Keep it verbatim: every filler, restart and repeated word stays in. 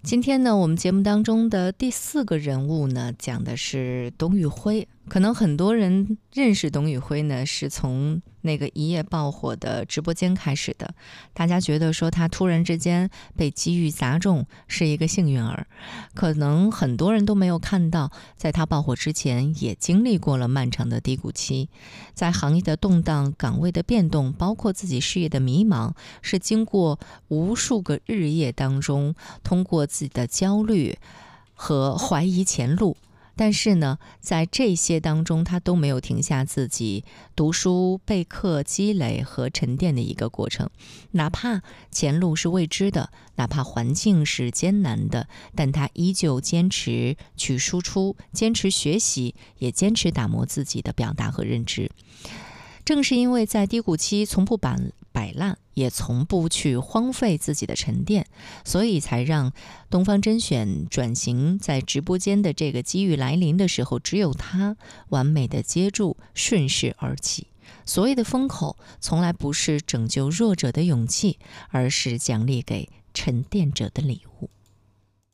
今天呢，我们节目当中的第四个人物呢，讲的是董宇辉。可能很多人认识董宇辉呢，是从那个一夜爆火的直播间开始的。大家觉得说他突然之间被机遇砸中，是一个幸运儿。可能很多人都没有看到，在他爆火之前，也经历过了漫长的低谷期，在行业的动荡、岗位的变动，包括自己事业的迷茫，是经过无数个日夜当中，通过自己的焦虑和怀疑前路。但是呢，在这些当中，他都没有停下自己读书、备课、积累和沉淀的一个过程。哪怕前路是未知的，哪怕环境是艰难的，但他依旧坚持去输出，坚持学习，也坚持打磨自己的表达和认知。正是因为在低谷期从不摆摆烂，也从不去荒废自己的沉淀，所以才让东方甄选转型在直播间的这个机遇来临的时候，只有他完美的接住，顺势而起。所谓的风口，从来不是拯救弱者的勇气，而是奖励给沉淀者的礼物。